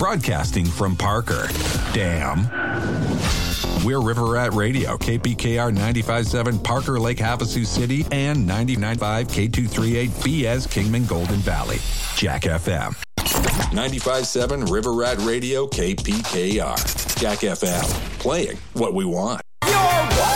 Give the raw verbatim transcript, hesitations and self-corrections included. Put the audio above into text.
broadcasting from Parker. Damn. We're River Rat Radio, K P K R ninety-five point seven Parker Lake Havasu City and ninety-nine point five K two thirty-eight B S Kingman Golden Valley. Jack F M. ninety-five point seven River Rat Radio, K P K R. Jack F M. Playing what we want.